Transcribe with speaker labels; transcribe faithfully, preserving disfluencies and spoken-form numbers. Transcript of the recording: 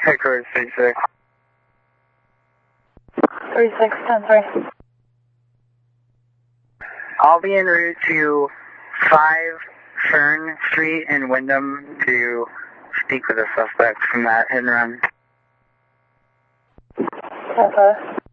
Speaker 1: Headquarters thirty-six.
Speaker 2: thirty-six, ten three.
Speaker 1: I'll be en route to five Fern Street in Wyndham to speak with a suspect from that hit and run.
Speaker 2: ten five.